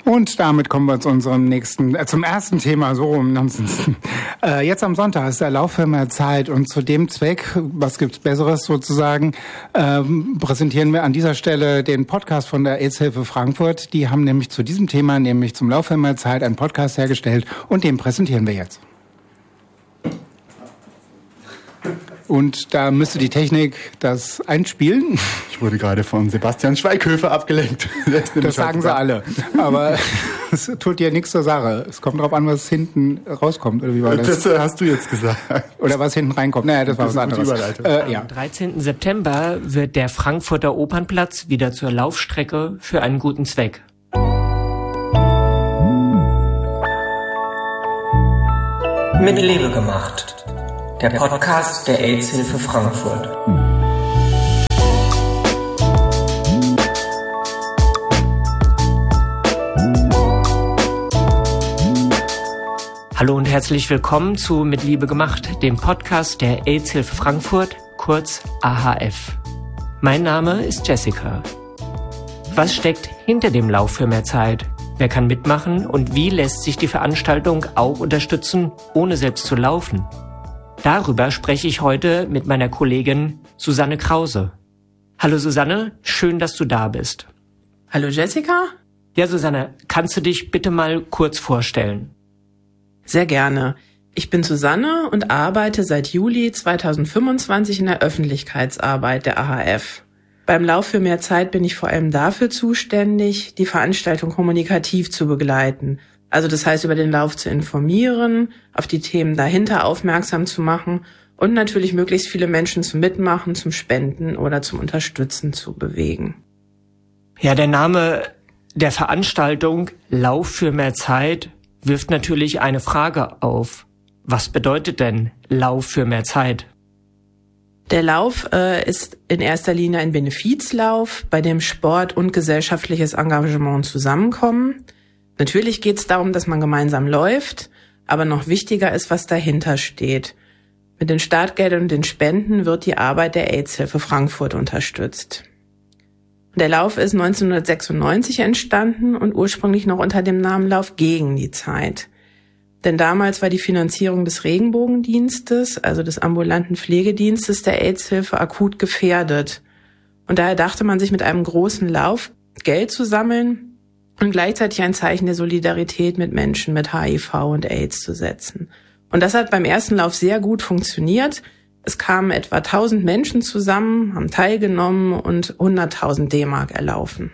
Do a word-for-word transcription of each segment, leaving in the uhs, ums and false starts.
Und damit kommen wir zu unserem nächsten, äh, zum ersten Thema, so rum. Äh, jetzt am Sonntag ist der Lauf für mehr Zeit und zu dem Zweck, was gibt's Besseres sozusagen, ähm, präsentieren wir an dieser Stelle den Podcast von der AIDS-Hilfe Frankfurt. Die haben nämlich zu diesem Thema, nämlich zum Lauf für mehr Zeit, einen Podcast hergestellt und den präsentieren wir jetzt. Und da müsste die Technik das einspielen. Ich wurde gerade von Sebastian Schweighöfer abgelenkt. Das sagen sie alle. Aber es tut ja nichts zur Sache. Es kommt drauf an, was hinten rauskommt. Oder wie war das? Das hast du jetzt gesagt. Oder was hinten reinkommt. Naja, das war was anderes. Äh, ja. Am dreizehnten September wird der Frankfurter Opernplatz wieder zur Laufstrecke für einen guten Zweck. Mit Liebe gemacht. Der Podcast der AIDS-Hilfe Frankfurt. Hallo und herzlich willkommen zu Mit Liebe gemacht, dem Podcast der AIDS-Hilfe Frankfurt, kurz A H F. Mein Name ist Jessica. Was steckt hinter dem Lauf für mehr Zeit? Wer kann mitmachen und wie lässt sich die Veranstaltung auch unterstützen, ohne selbst zu laufen? Darüber spreche ich heute mit meiner Kollegin Susanne Krause. Hallo Susanne, schön, dass du da bist. Hallo Jessica. Ja, Susanne, kannst du dich bitte mal kurz vorstellen? Sehr gerne. Ich bin Susanne und arbeite seit Juli zweitausendfünfundzwanzig in der Öffentlichkeitsarbeit der A H F. Beim Lauf für mehr Zeit bin ich vor allem dafür zuständig, die Veranstaltung kommunikativ zu begleiten. Also das heißt, über den Lauf zu informieren, auf die Themen dahinter aufmerksam zu machen und natürlich möglichst viele Menschen zum Mitmachen, zum Spenden oder zum Unterstützen zu bewegen. Ja, der Name der Veranstaltung Lauf für mehr Zeit wirft natürlich eine Frage auf. Was bedeutet denn Lauf für mehr Zeit? Der Lauf äh, ist in erster Linie ein Benefizlauf, bei dem Sport und gesellschaftliches Engagement zusammenkommen. Natürlich geht es darum, dass man gemeinsam läuft, aber noch wichtiger ist, was dahinter steht. Mit den Startgeldern und den Spenden wird die Arbeit der AIDS-Hilfe Frankfurt unterstützt. Der Lauf ist neunzehnhundertsechsundneunzig entstanden und ursprünglich noch unter dem Namen Lauf gegen die Zeit. Denn damals war die Finanzierung des Regenbogendienstes, also des ambulanten Pflegedienstes der AIDS-Hilfe, akut gefährdet. Und daher dachte man sich mit einem großen Lauf Geld zu sammeln und gleichzeitig ein Zeichen der Solidarität mit Menschen mit H I V und AIDS zu setzen. Und das hat beim ersten Lauf sehr gut funktioniert. Es kamen etwa tausend Menschen zusammen, haben teilgenommen und hunderttausend D-Mark erlaufen.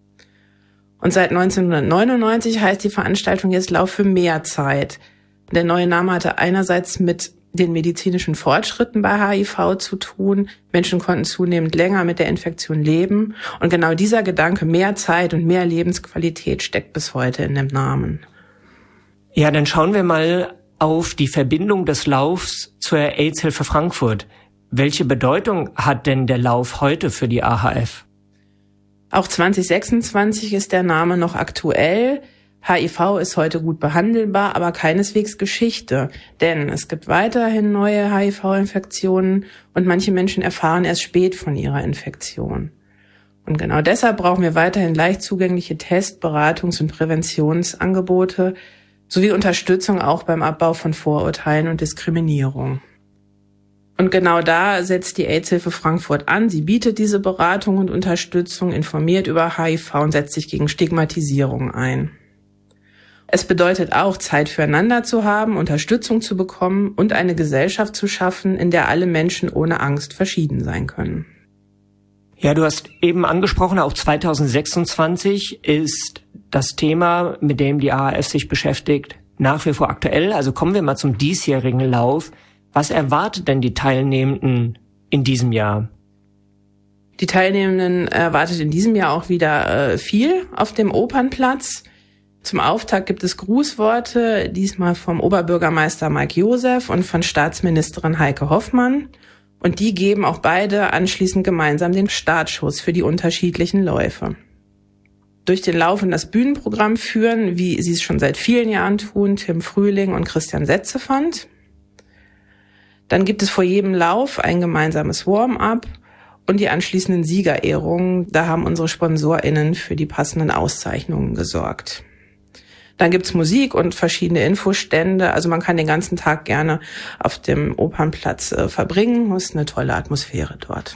Und seit neunzehnhundertneunundneunzig heißt die Veranstaltung jetzt Lauf für mehr Zeit. Der neue Name hatte einerseits mit den medizinischen Fortschritten bei H I V zu tun. Menschen konnten zunehmend länger mit der Infektion leben. Und genau dieser Gedanke, mehr Zeit und mehr Lebensqualität, steckt bis heute in dem Namen. Ja, dann schauen wir mal auf die Verbindung des Laufs zur AIDS-Hilfe Frankfurt. Welche Bedeutung hat denn der Lauf heute für die A H F? Auch zwanzig sechsundzwanzig ist der Name noch aktuell. H I V ist heute gut behandelbar, aber keineswegs Geschichte. Denn es gibt weiterhin neue H I V-Infektionen und manche Menschen erfahren erst spät von ihrer Infektion. Und genau deshalb brauchen wir weiterhin leicht zugängliche Test-, Beratungs- und Präventionsangebote sowie Unterstützung auch beim Abbau von Vorurteilen und Diskriminierung. Und genau da setzt die AIDS-Hilfe Frankfurt an. Sie bietet diese Beratung und Unterstützung, informiert über H I V und setzt sich gegen Stigmatisierung ein. Es bedeutet auch, Zeit füreinander zu haben, Unterstützung zu bekommen und eine Gesellschaft zu schaffen, in der alle Menschen ohne Angst verschieden sein können. Ja, du hast eben angesprochen, auch zweitausendsechsundzwanzig ist das Thema, mit dem die A H F sich beschäftigt, nach wie vor aktuell. Also kommen wir mal zum diesjährigen Lauf. Was erwartet denn die Teilnehmenden in diesem Jahr? Die Teilnehmenden erwartet in diesem Jahr auch wieder äh, viel auf dem Opernplatz. Zum Auftakt gibt es Grußworte, diesmal vom Oberbürgermeister Mike Josef und von Staatsministerin Heike Hoffmann. Und die geben auch beide anschließend gemeinsam den Startschuss für die unterschiedlichen Läufe. Durch den Lauf und das Bühnenprogramm führen, wie sie es schon seit vielen Jahren tun, Tim Frühling und Christian Setzefand. Dann gibt es vor jedem Lauf ein gemeinsames Warm-up und die anschließenden Siegerehrungen. Da haben unsere SponsorInnen für die passenden Auszeichnungen gesorgt. Dann gibt's Musik und verschiedene Infostände. Also man kann den ganzen Tag gerne auf dem Opernplatz äh, verbringen. Es ist eine tolle Atmosphäre dort.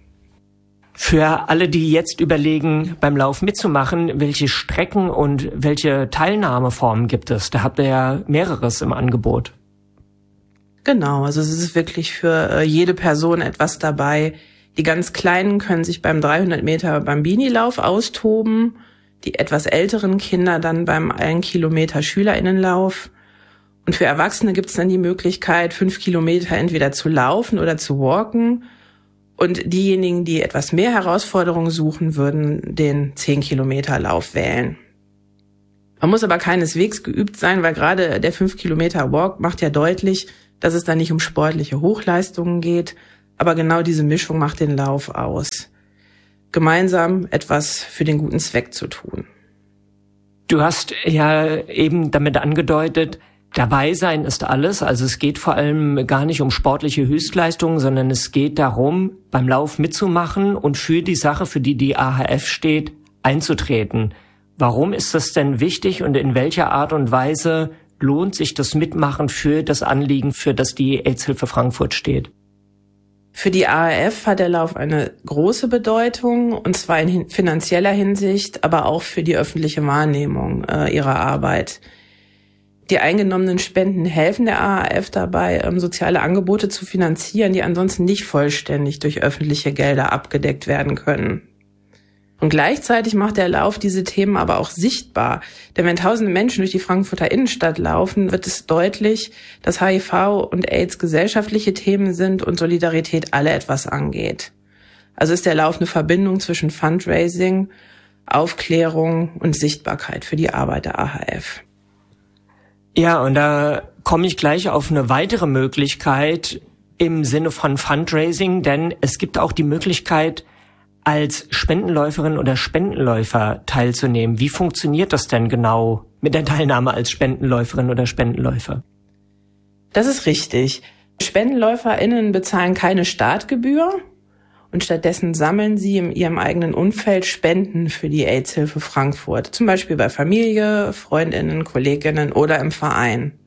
Für alle, die jetzt überlegen, beim Lauf mitzumachen, welche Strecken und welche Teilnahmeformen gibt es? Da habt ihr ja mehreres im Angebot. Genau, also es ist wirklich für äh, jede Person etwas dabei. Die ganz Kleinen können sich beim dreihundert Meter Bambini-Lauf austoben. Die etwas älteren Kinder dann beim ein Kilometer Schülerinnenlauf. Und für Erwachsene gibt es dann die Möglichkeit, fünf Kilometer entweder zu laufen oder zu walken. Und diejenigen, die etwas mehr Herausforderungen suchen, würden den zehn Kilometer Lauf wählen. Man muss aber keineswegs geübt sein, weil gerade der fünf Kilometer Walk macht ja deutlich, dass es da nicht um sportliche Hochleistungen geht. Aber genau diese Mischung macht den Lauf aus. Gemeinsam etwas für den guten Zweck zu tun. Du hast ja eben damit angedeutet, dabei sein ist alles. Also es geht vor allem gar nicht um sportliche Höchstleistungen, sondern es geht darum, beim Lauf mitzumachen und für die Sache, für die die A H F steht, einzutreten. Warum ist das denn wichtig und in welcher Art und Weise lohnt sich das Mitmachen für das Anliegen, für das die AIDS-Hilfe Frankfurt steht? Für die A H F hat der Lauf eine große Bedeutung, und zwar in finanzieller Hinsicht, aber auch für die öffentliche Wahrnehmung äh, ihrer Arbeit. Die eingenommenen Spenden helfen der A H F dabei, ähm, soziale Angebote zu finanzieren, die ansonsten nicht vollständig durch öffentliche Gelder abgedeckt werden können. Und gleichzeitig macht der Lauf diese Themen aber auch sichtbar. Denn wenn tausende Menschen durch die Frankfurter Innenstadt laufen, wird es deutlich, dass H I V und AIDS gesellschaftliche Themen sind und Solidarität alle etwas angeht. Also ist der Lauf eine Verbindung zwischen Fundraising, Aufklärung und Sichtbarkeit für die Arbeit der A H F. Ja, und da komme ich gleich auf eine weitere Möglichkeit im Sinne von Fundraising, denn es gibt auch die Möglichkeit, als Spendenläuferin oder Spendenläufer teilzunehmen. Wie funktioniert das denn genau mit der Teilnahme als Spendenläuferin oder Spendenläufer? Das ist richtig. SpendenläuferInnen bezahlen keine Startgebühr und stattdessen sammeln sie in ihrem eigenen Umfeld Spenden für die AIDS-Hilfe Frankfurt. Zum Beispiel bei Familie, FreundInnen, KollegInnen oder im Verein.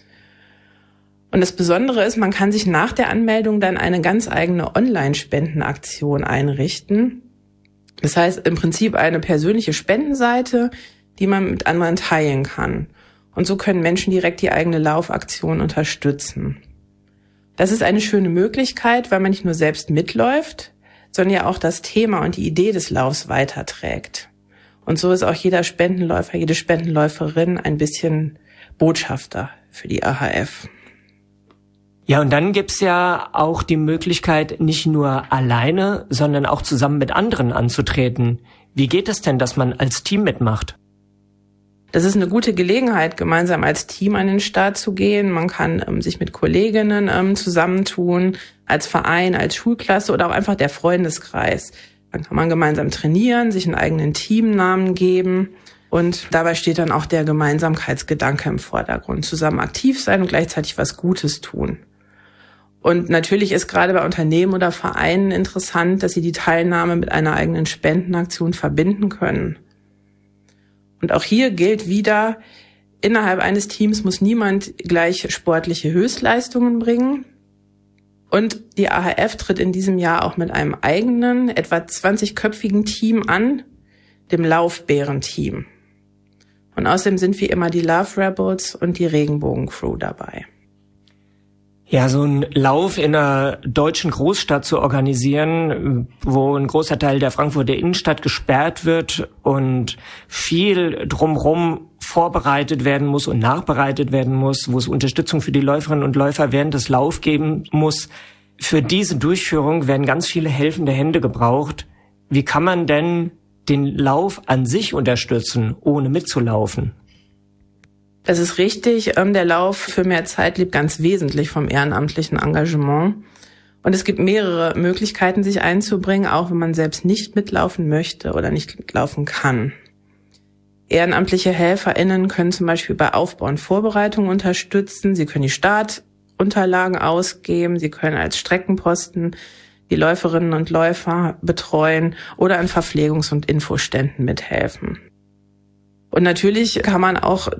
Und das Besondere ist, man kann sich nach der Anmeldung dann eine ganz eigene Online-Spendenaktion einrichten. Das heißt im Prinzip eine persönliche Spendenseite, die man mit anderen teilen kann. Und so können Menschen direkt die eigene Laufaktion unterstützen. Das ist eine schöne Möglichkeit, weil man nicht nur selbst mitläuft, sondern ja auch das Thema und die Idee des Laufs weiterträgt. Und so ist auch jeder Spendenläufer, jede Spendenläuferin ein bisschen Botschafter für die A H F. Ja, und dann gibt's ja auch die Möglichkeit, nicht nur alleine, sondern auch zusammen mit anderen anzutreten. Wie geht es denn, dass man als Team mitmacht? Das ist eine gute Gelegenheit, gemeinsam als Team an den Start zu gehen. Man kann ähm, sich mit Kolleginnen ähm, zusammentun, als Verein, als Schulklasse oder auch einfach der Freundeskreis. Dann kann man gemeinsam trainieren, sich einen eigenen Teamnamen geben. Und dabei steht dann auch der Gemeinsamkeitsgedanke im Vordergrund. Zusammen aktiv sein und gleichzeitig was Gutes tun. Und natürlich ist gerade bei Unternehmen oder Vereinen interessant, dass sie die Teilnahme mit einer eigenen Spendenaktion verbinden können. Und auch hier gilt wieder, innerhalb eines Teams muss niemand gleich sportliche Höchstleistungen bringen. Und die A H F tritt in diesem Jahr auch mit einem eigenen, etwa zwanzigköpfigen Team an, dem Laufbären-Team. Und außerdem sind wie immer die Love Rebels und die Regenbogen-Crew dabei. Ja, so ein Lauf in einer deutschen Großstadt zu organisieren, wo ein großer Teil der Frankfurter Innenstadt gesperrt wird und viel drumherum vorbereitet werden muss und nachbereitet werden muss, wo es Unterstützung für die Läuferinnen und Läufer während des Laufs geben muss. Für diese Durchführung werden ganz viele helfende Hände gebraucht. Wie kann man denn den Lauf an sich unterstützen, ohne mitzulaufen? Das ist richtig. Der Lauf für mehr Zeit lebt ganz wesentlich vom ehrenamtlichen Engagement. Und es gibt mehrere Möglichkeiten, sich einzubringen, auch wenn man selbst nicht mitlaufen möchte oder nicht mitlaufen kann. Ehrenamtliche HelferInnen können zum Beispiel bei Aufbau und Vorbereitung unterstützen. Sie können die Startunterlagen ausgeben. Sie können als Streckenposten die Läuferinnen und Läufer betreuen oder an Verpflegungs- und Infoständen mithelfen. Und natürlich kann man auch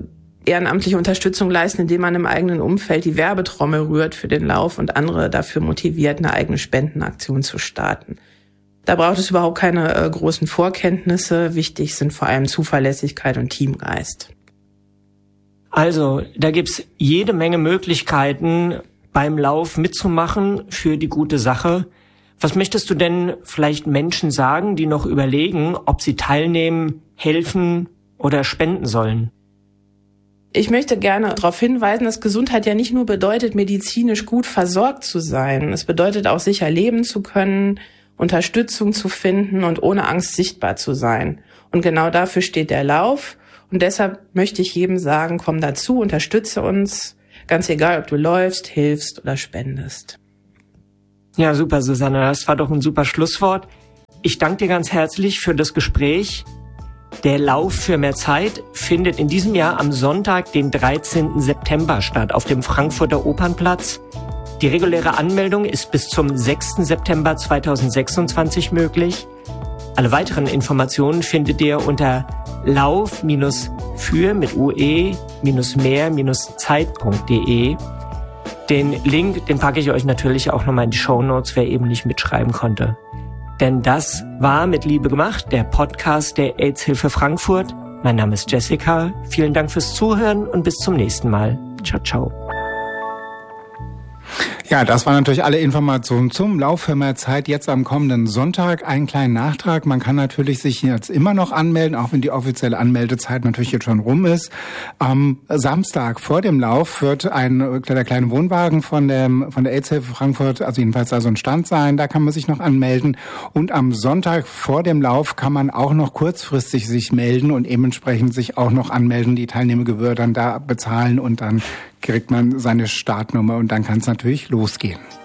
ehrenamtliche Unterstützung leisten, indem man im eigenen Umfeld die Werbetrommel rührt für den Lauf und andere dafür motiviert, eine eigene Spendenaktion zu starten. Da braucht es überhaupt keine äh, großen Vorkenntnisse. Wichtig sind vor allem Zuverlässigkeit und Teamgeist. Also, da gibt's jede Menge Möglichkeiten, beim Lauf mitzumachen für die gute Sache. Was möchtest du denn vielleicht Menschen sagen, die noch überlegen, ob sie teilnehmen, helfen oder spenden sollen? Ich möchte gerne darauf hinweisen, dass Gesundheit ja nicht nur bedeutet, medizinisch gut versorgt zu sein. Es bedeutet auch, sicher leben zu können, Unterstützung zu finden und ohne Angst sichtbar zu sein. Und genau dafür steht der Lauf. Und deshalb möchte ich jedem sagen, komm dazu, unterstütze uns. Ganz egal, ob du läufst, hilfst oder spendest. Ja, super, Susanne. Das war doch ein super Schlusswort. Ich danke dir ganz herzlich für das Gespräch. Der Lauf für mehr Zeit findet in diesem Jahr am Sonntag, den dreizehnten September statt, auf dem Frankfurter Opernplatz. Die reguläre Anmeldung ist bis zum sechsten September zweitausendsechsundzwanzig möglich. Alle weiteren Informationen findet ihr unter lauf-für mit ue-mehr-zeit punkt de. Den Link, den packe ich euch natürlich auch nochmal in die Shownotes, wer eben nicht mitschreiben konnte. Denn das war mit Liebe gemacht, der Podcast der AIDS-Hilfe Frankfurt. Mein Name ist Jessica. Vielen Dank fürs Zuhören und bis zum nächsten Mal. Ciao, ciao. Ja, das waren natürlich alle Informationen zum Lauf für mehr Zeit jetzt am kommenden Sonntag. Einen kleinen Nachtrag. Man kann natürlich sich jetzt immer noch anmelden, auch wenn die offizielle Anmeldezeit natürlich jetzt schon rum ist. Am Samstag vor dem Lauf wird ein der kleine Wohnwagen von dem, von der AIDS-Hilfe Frankfurt, also jedenfalls da so ein Stand sein. Da kann man sich noch anmelden. Und am Sonntag vor dem Lauf kann man auch noch kurzfristig sich melden und dementsprechend sich auch noch anmelden, die Teilnehmergebühr dann da bezahlen und dann kriegt man seine Startnummer und dann kann es natürlich losgehen.